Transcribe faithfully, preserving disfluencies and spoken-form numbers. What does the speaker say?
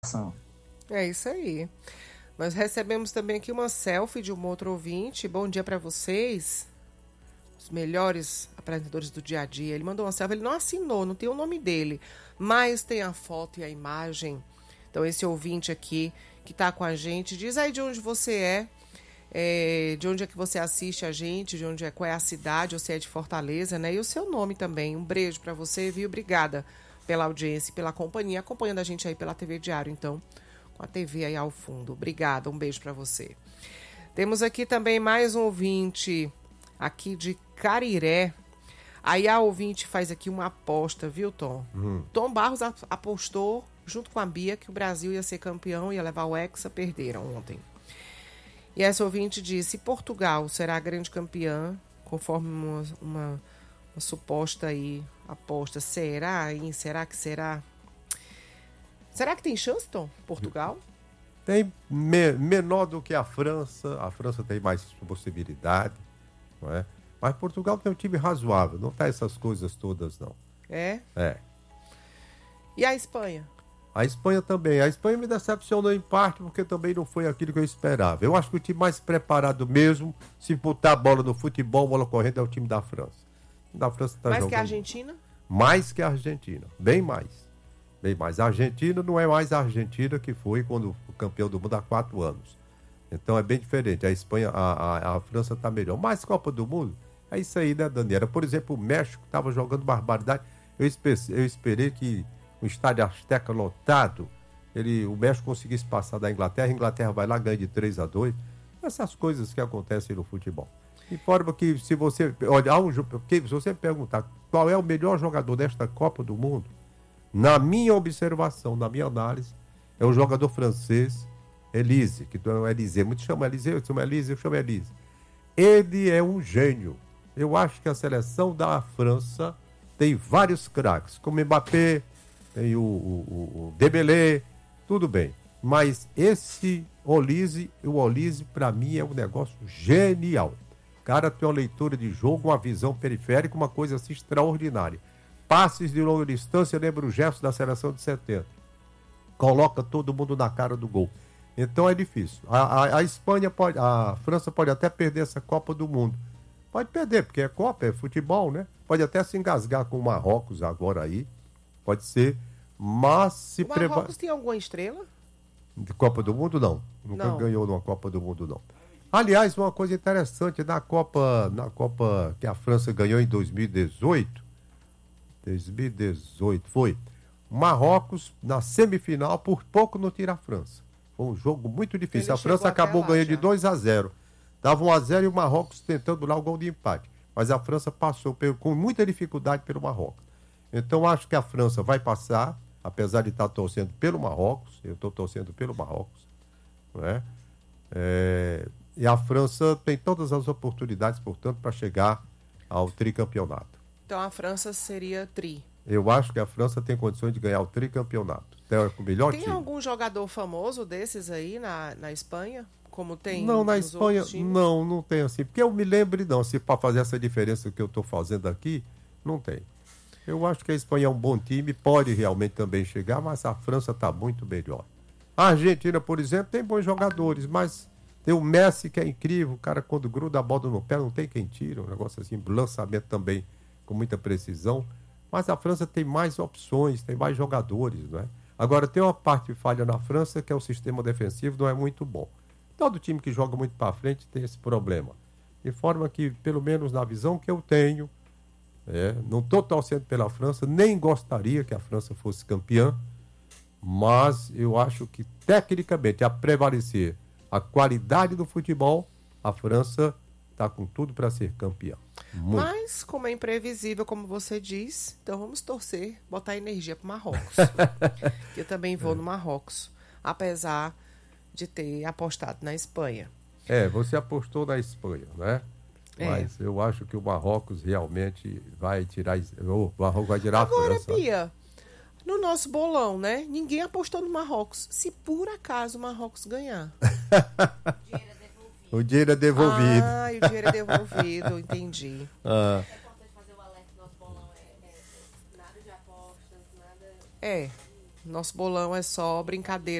É isso aí. Nós recebemos também aqui uma selfie de um outro ouvinte. Bom dia para vocês, os melhores apresentadores do dia a dia. Ele mandou uma selfie, ele não assinou, não tem o nome dele, mas tem a foto e a imagem. Então esse ouvinte aqui que tá com a gente, diz aí de onde você é, é de onde é que você assiste a gente, de onde é, qual é a cidade, você é de Fortaleza, né? E o seu nome também. Um beijo para você, viu? Obrigada pela audiência e pela companhia, acompanhando a gente aí pela T V Diário, então, com a T V aí ao fundo. Obrigada, um beijo para você. Temos aqui também mais um ouvinte aqui de Cariré. Aí a ouvinte faz aqui uma aposta, viu, Tom? Hum. Tom Barros apostou, junto com a Bia, que o Brasil ia ser campeão, ia levar o Hexa, perderam ontem. E essa ouvinte disse, Portugal será a grande campeã, conforme uma, uma, uma suposta aí aposta. Será, hein? Será que será? Será que tem chance, Tom? Portugal? Tem me, menor do que a França. A França tem mais possibilidade, não é? Mas Portugal tem um time razoável. Não tá essas coisas todas, não. É? É. E a Espanha? A Espanha também. A Espanha me decepcionou em parte porque também não foi aquilo que eu esperava. Eu acho que o time mais preparado mesmo, se botar a bola no futebol, bola correndo, é o time da França. O time da França tá mais jogando. que a Argentina? Mais que a Argentina. Bem mais. Bem mais. A Argentina não é mais a Argentina que foi quando o campeão do mundo há quatro anos. Então é bem diferente. A Espanha, a, a, a França está melhor. Mas Copa do Mundo, é isso aí, né, Daniela? Por exemplo, o México estava jogando barbaridade. Eu esperei, eu esperei que o estádio Azteca lotado, ele, o México conseguisse passar da Inglaterra. A Inglaterra vai lá, ganha de três a dois. Essas coisas que acontecem no futebol. Informa que se você... Olha, há um, se você perguntar qual é o melhor jogador desta Copa do Mundo, na minha observação, na minha análise, é o jogador francês Elise, que não é Elise, muitos chamam Elise, eu chamo Elise, eu chamo Elise. Ele é um gênio. Eu acho que a seleção da França tem vários craques, como Mbappé, tem o, o, o Dembélé, tudo bem. Mas esse Olise, o Olise, para mim, é um negócio genial. O cara tem uma leitura de jogo, uma visão periférica, uma coisa assim extraordinária. Passes de longa distância, lembra o gesto da seleção de setenta. Coloca todo mundo na cara do gol. Então é difícil. A, a, a Espanha pode, a França pode até perder essa Copa do Mundo. Pode perder, porque é Copa, é futebol, né? Pode até se engasgar com o Marrocos agora aí. Pode ser. Mas se o Marrocos prepara... tem alguma estrela? De Copa do Mundo, não. Nunca não. ganhou numa Copa do Mundo, não. Aliás, uma coisa interessante, na Copa, na Copa que a França ganhou em dois mil e dezoito, dois mil e dezoito foi, Marrocos, na semifinal, por pouco não tira a França. Foi um jogo muito difícil. Ele a França acabou ganhando já. de dois a zero. Dava um a zero e o Marrocos tentando lá o gol de empate. Mas a França passou pelo, com muita dificuldade pelo Marrocos. Então, acho que a França vai passar, apesar de estar torcendo pelo Marrocos. Eu estou torcendo pelo Marrocos. Não é? É... E a França tem todas as oportunidades, portanto, para chegar ao tricampeonato. Então a França seria tri. Eu acho que a França tem condições de ganhar o tricampeonato. Tem o melhor tem time. algum jogador famoso desses aí na, na Espanha? Como tem Não, na Espanha, não, não tem assim. Porque eu me lembre, não, se para fazer essa diferença que eu estou fazendo aqui, não tem. Eu acho que a Espanha é um bom time, pode realmente também chegar, mas a França está muito melhor. A Argentina, por exemplo, tem bons jogadores, mas... Tem o Messi, que é incrível, o cara quando gruda a bola no pé não tem quem tira, um negócio assim, lançamento também com muita precisão. Mas a França tem mais opções, tem mais jogadores, não é? Agora tem uma parte que falha na França, que é o sistema defensivo, não é muito bom. Todo time que joga muito para frente tem esse problema. De forma que, pelo menos na visão que eu tenho, é, não estou torcendo pela França, nem gostaria que a França fosse campeã, mas eu acho que tecnicamente a prevalecer a qualidade do futebol, a França está com tudo para ser campeã. Muito. Mas, como é imprevisível, como você diz, então vamos torcer, botar energia para o Marrocos. Eu também vou é. no Marrocos, apesar de ter apostado na Espanha. É, você apostou na Espanha, né? É. Mas eu acho que o Marrocos realmente vai tirar... O Marrocos vai tirar Agora, a França. Agora, Pia, no nosso bolão, né? Ninguém apostou no Marrocos. Se por acaso o Marrocos ganhar... O dinheiro é devolvido. Ah, o dinheiro é devolvido, entendi. Ah. É importante fazer o alerta do nosso bolão. É, é, nada de apostas, nada... É. Nosso bolão é só brincadeira.